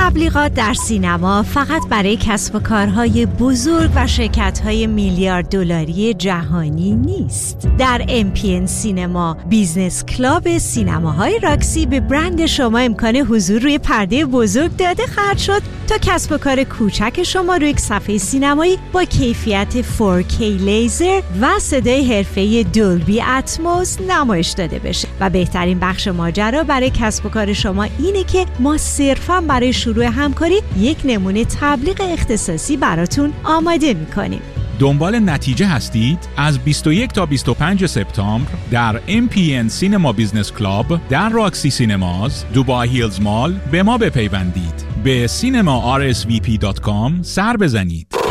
تبلیغات در سینما فقط برای کسب و کارهای بزرگ و شرکت‌های میلیارد دلاری جهانی نیست. در MPN سینما بیزنس کلاب سینماهای راکسی به برند شما امکان حضور روی پرده بزرگ داده خواهد شد تا کسب و کار کوچک شما روی یک صفحه سینمایی با کیفیت 4K لیزر و صدای حرفه‌ای دولبی اتموس نمایش داده بشه. و بهترین بخش ماجرا برای کسب و کار شما اینه که ما صرفاً برای شروع همکاری یک نمونه تبلیغ اختصاصی براتون آماده می‌کنیم. دنبال نتیجه هستید؟ از 21 تا 25 سپتامبر در MPN سینما بیزنس کلاب در راکسی سینماز دوبای هیلز مال به ما بپیوندید. به cinema rsvp.com سر بزنید.